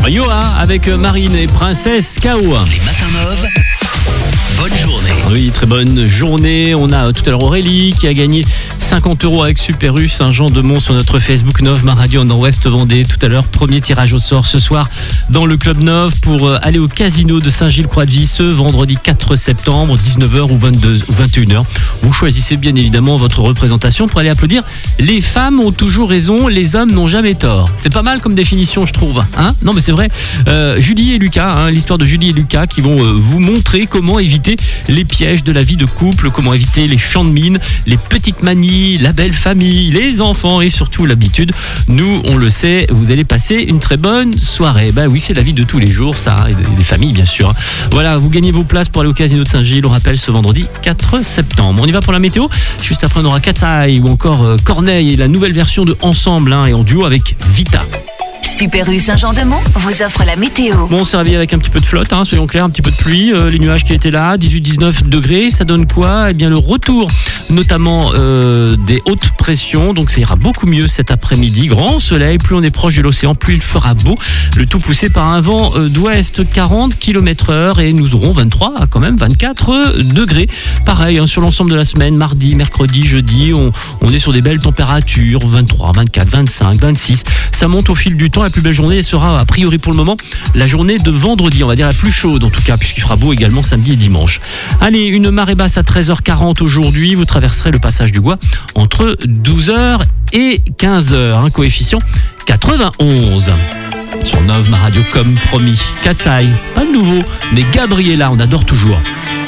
Yoa avec Marine et Princesse K.O. Les matins Mauve. Bonne journée. Oui, très bonne journée. On a tout à l'heure Aurélie qui a gagné 50 € avec Super U Saint-Jean-de-Mont sur notre Facebook Nov Ma Radio en Ouest Vendée. Tout à l'heure, premier tirage au sort ce soir dans le Club Nov pour aller au casino de Saint-Gilles-Croix-de-Vie ce vendredi 4 septembre, 19h ou 21h. Vous choisissez bien évidemment votre représentation pour aller applaudir. Les femmes ont toujours raison, les hommes n'ont jamais tort. C'est pas mal comme définition, je trouve. Hein, non, mais c'est vrai. Julie et Lucas, l'histoire de Julie et Lucas qui vont vous montrer comment éviter les pièges de la vie de couple, comment éviter les champs de mine, les petites manies, la belle famille, les enfants et surtout l'habitude. Nous, on le sait, vous allez passer une très bonne soirée. Bah oui, c'est la vie de tous les jours, ça, et des familles bien sûr. Voilà, vous gagnez vos places pour aller au casino de Saint-Gilles, on rappelle ce vendredi 4 septembre. On y va pour la météo. Juste après, on aura Katsai ou encore Corneille et la nouvelle version de Ensemble et en duo avec Vita. Super U Saint-Jean-de-Mont vous offre la météo. Bon, on s'est réveillé avec un petit peu de flotte, soyons clairs, un petit peu de pluie, les nuages qui étaient là, 18-19 degrés, ça donne quoi ? Eh bien le retour notamment des hautes pressions, donc ça ira beaucoup mieux cet après-midi, grand soleil, plus on est proche de l'océan, plus il fera beau, le tout poussé par un vent d'ouest 40 km/h et nous aurons 23 à quand même 24 degrés. Pareil sur l'ensemble de la semaine, mardi, mercredi, jeudi, on est sur des belles températures, 23, 24, 25, 26, ça monte au fil du temps. La plus belle journée sera a priori pour le moment la journée de vendredi, on va dire la plus chaude en tout cas, puisqu'il fera beau également samedi et dimanche. Allez, une marée basse à 13h40 aujourd'hui, vous traverserez le passage du Gois entre 12h et 15h, coefficient 91. Sur Nov Ma Radio comme promis. Katsai, pas de nouveau, mais Gabriella, on adore toujours.